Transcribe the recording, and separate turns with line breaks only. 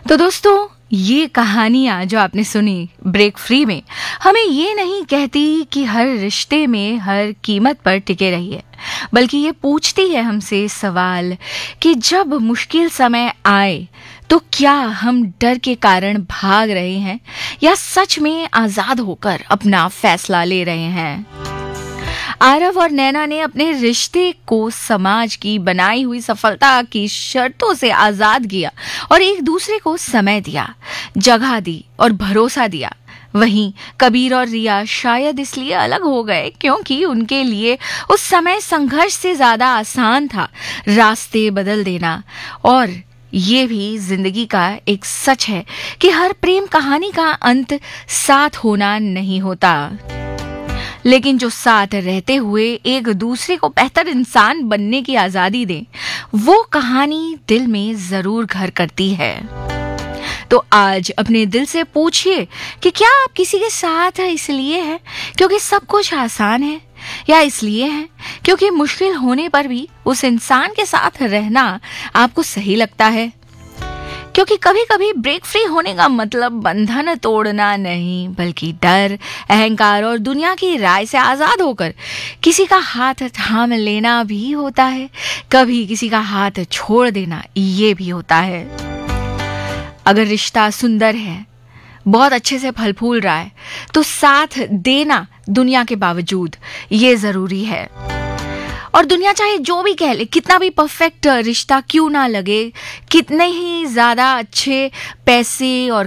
तो दोस्तों, ये कहानियाँ जो आपने सुनी ब्रेक फ्री में, हमें ये नहीं कहती कि हर रिश्ते में हर कीमत पर टिके रहिए, बल्कि ये पूछती है हमसे सवाल कि जब मुश्किल समय आए तो क्या हम डर के कारण भाग रहे हैं या सच में आजाद होकर अपना फैसला ले रहे हैं। आरव और नैना ने अपने रिश्ते को समाज की बनाई हुई सफलता की शर्तों से आजाद किया और एक दूसरे को समय दिया, जगह दी और भरोसा दिया। वहीं कबीर और रिया शायद इसलिए अलग हो गए क्योंकि उनके लिए उस समय संघर्ष से ज्यादा आसान था रास्ते बदल देना। और ये भी जिंदगी का एक सच है कि हर प्रेम कहानी का अंत साथ होना नहीं होता, लेकिन जो साथ रहते हुए एक दूसरे को बेहतर इंसान बनने की आजादी दे, वो कहानी दिल में जरूर घर करती है। तो आज अपने दिल से पूछिए कि क्या आप किसी के साथ इसलिए हैं क्योंकि सब कुछ आसान है, या इसलिए है क्योंकि मुश्किल होने पर भी उस इंसान के साथ रहना आपको सही लगता है। क्योंकि कभी कभी ब्रेक फ्री होने का मतलब बंधन तोड़ना नहीं, बल्कि डर, अहंकार और दुनिया की राय से आजाद होकर किसी का हाथ थाम लेना भी होता है। कभी किसी का हाथ छोड़ देना ये भी होता है। अगर रिश्ता सुंदर है, बहुत अच्छे से फल फूल रहा है, तो साथ देना दुनिया के बावजूद ये जरूरी है। और दुनिया चाहे जो भी कह ले, कितना भी परफेक्ट रिश्ता क्यों ना लगे, कितने ही ज्यादा अच्छे पैसे और